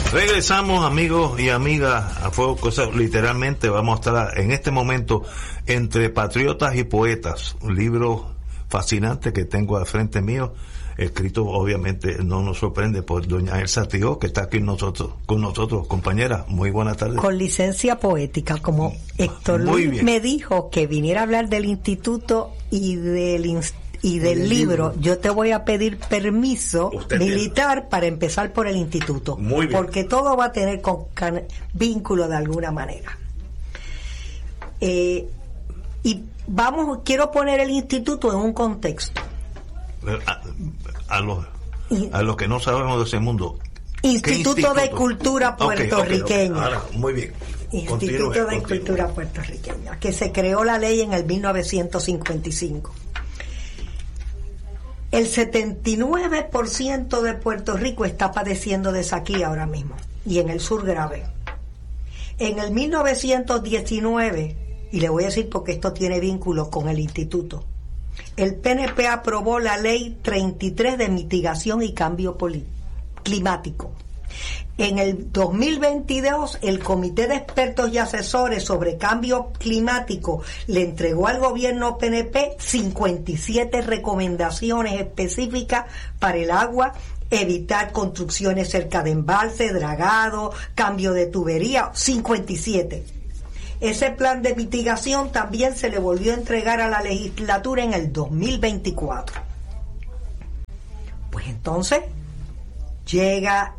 Regresamos, amigos y amigas, a Fuego Cruzado. Literalmente vamos a estar en este momento entre patriotas y poetas, un libro fascinante que tengo al frente mío, escrito obviamente, no nos sorprende, por doña Elsa Tío, que está aquí con nosotros, compañera. Muy buenas tardes. Con licencia poética, como Héctor Luis me dijo que viniera a hablar del instituto y del libro, yo te voy a pedir permiso militar para empezar por el instituto. Muy bien. Porque todo va a tener vínculo de alguna manera. Y quiero poner el instituto en un contexto. A los que no sabemos de ese mundo. Instituto de Cultura Puertorriqueña. Okay. Ahora, muy bien. Instituto de Cultura Puertorriqueña, que se creó la ley en el 1955. El 79% de Puerto Rico está padeciendo de sequía ahora mismo, y en el sur grave. En el 1919, y le voy a decir porque esto tiene vínculo con el instituto, el PNP aprobó la Ley 33 de mitigación y cambio climático. En el 2022, el Comité de Expertos y Asesores sobre Cambio Climático le entregó al gobierno PNP 57 recomendaciones específicas para el agua, evitar construcciones cerca de embalses, dragado, cambio de tubería, 57. Ese plan de mitigación también se le volvió a entregar a la legislatura en el 2024. Pues entonces llega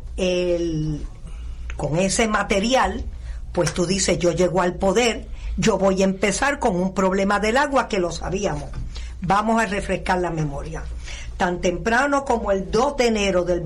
con ese material, pues tú dices, yo llego al poder, yo voy a empezar con un problema del agua que lo sabíamos. Vamos a refrescar la memoria. Tan temprano como el 2 de enero del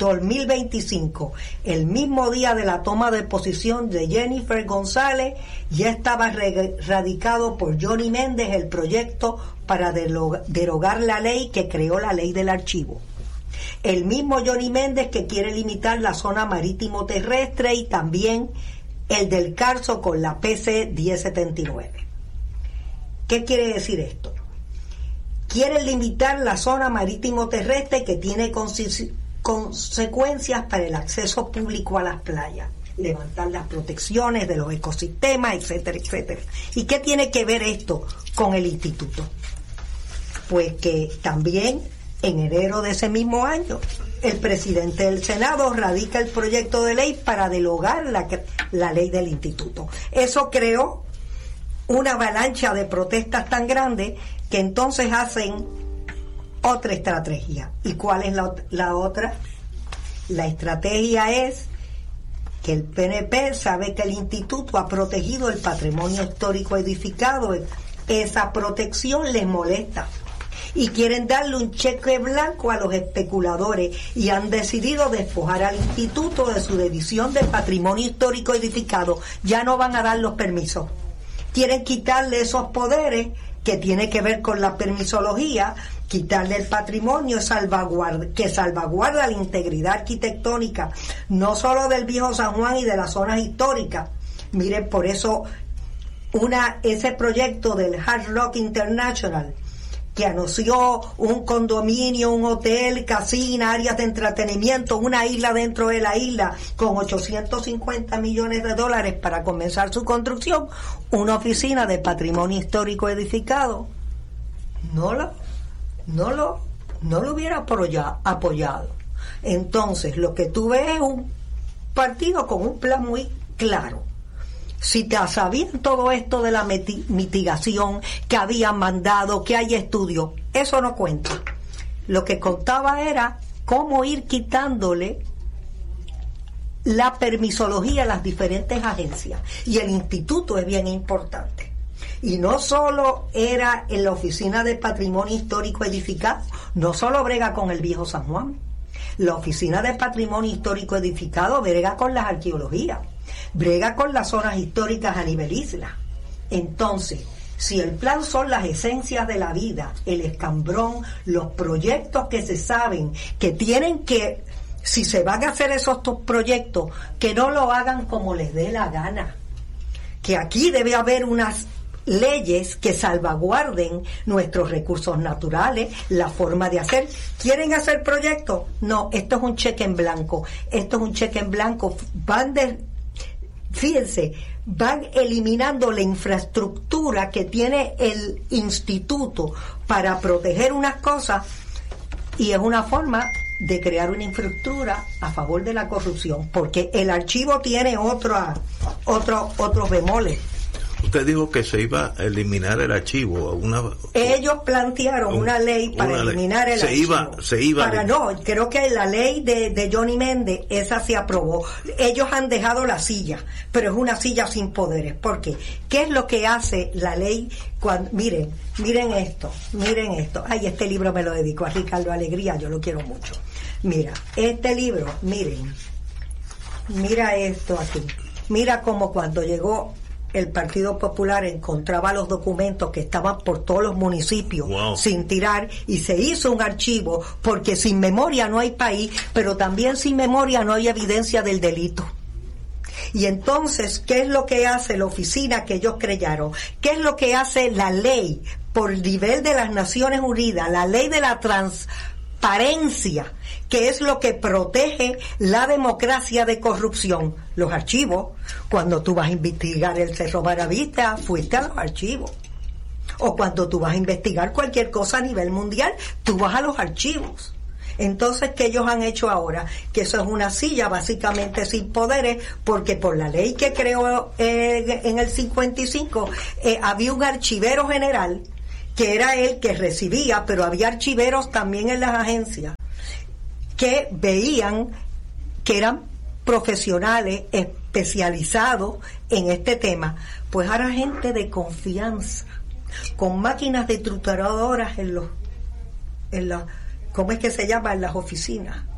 2025, el mismo día de la toma de posición de Jennifer González, ya estaba radicado por Johnny Méndez el proyecto para derogar la ley que creó la ley del archivo. El mismo Johnny Méndez que quiere limitar la zona marítimo terrestre y también el del Carso con la PC 1079. ¿Qué quiere decir esto? Quiere limitar la zona marítimo terrestre que tiene consecuencias para el acceso público a las playas, levantar las protecciones de los ecosistemas, etcétera, etcétera. ¿Y qué tiene que ver esto con el instituto? Pues que también en enero de ese mismo año, el presidente del Senado radica el proyecto de ley para derogar la ley del instituto. Eso creó una avalancha de protestas tan grande que entonces hacen otra estrategia. ¿Y cuál es la otra? La estrategia es que el PNP sabe que el instituto ha protegido el patrimonio histórico edificado. Esa protección les molesta y quieren darle un cheque blanco a los especuladores y han decidido despojar al instituto de su división del patrimonio histórico edificado. Ya no van a dar los permisos. Quieren quitarle esos poderes que tiene que ver con la permisología, quitarle el patrimonio que salvaguarda la integridad arquitectónica, no solo del viejo San Juan y de las zonas históricas. Miren, por eso ese proyecto del Hard Rock International, que anunció un condominio, un hotel, casino, áreas de entretenimiento, una isla dentro de la isla, con $850 millones para comenzar su construcción, una oficina de patrimonio histórico edificado, no lo hubiera apoyado. Entonces, lo que tú ves es un partido con un plan muy claro. Si te sabían todo esto de la mitigación, que habían mandado, que hay estudios, eso no cuenta. Lo que contaba era cómo ir quitándole la permisología a las diferentes agencias. Y el instituto es bien importante. Y no solo era en la Oficina de Patrimonio Histórico Edificado, no solo brega con el viejo San Juan. La Oficina de Patrimonio Histórico Edificado brega con las arqueologías, brega con las zonas históricas a nivel isla. Entonces, si el plan son las esencias de la vida, el escambrón, los proyectos que se saben que tienen que, si se van a hacer esos proyectos, que no lo hagan como les dé la gana, que aquí debe haber leyes que salvaguarden nuestros recursos naturales, la forma de hacer. ¿Quieren hacer proyectos? No, esto es un cheque en blanco. Esto es un cheque en blanco. Fíjense, van eliminando la infraestructura que tiene el instituto para proteger unas cosas, y es una forma de crear una infraestructura a favor de la corrupción, porque el archivo tiene otros bemoles. Usted dijo que se iba a eliminar el archivo. Ellos plantearon una ley para eliminar el archivo. Creo que la ley de Johnny Méndez, esa se aprobó. Ellos han dejado la silla, pero es una silla sin poderes. ¿Por qué? ¿Qué es lo que hace la ley? Miren esto. Ay, este libro me lo dedico a Ricardo Alegría, yo lo quiero mucho. Mira, este libro, mira esto aquí. Mira cómo cuando llegó el Partido Popular encontraba los documentos que estaban por todos los municipios, wow, sin tirar, y se hizo un archivo, porque sin memoria no hay país, pero también sin memoria no hay evidencia del delito. Y entonces, ¿qué es lo que hace la oficina que ellos crearon? ¿Qué es lo que hace la ley por nivel de las Naciones Unidas, la ley de la transparencia, que es lo que protege la democracia de corrupción? Los archivos. Cuando tú vas a investigar el Cerro Maravilla, fuiste a los archivos. O cuando tú vas a investigar cualquier cosa a nivel mundial, tú vas a los archivos. Entonces, ¿qué ellos han hecho ahora? Que eso es una silla básicamente sin poderes, porque por la ley que creó en el 55, había un archivero general, que era el que recibía, pero había archiveros también en las agencias, que veían que eran profesionales especializados en este tema. Pues ahora gente de confianza, con máquinas de trituradoras ¿cómo es que se llama? En las oficinas.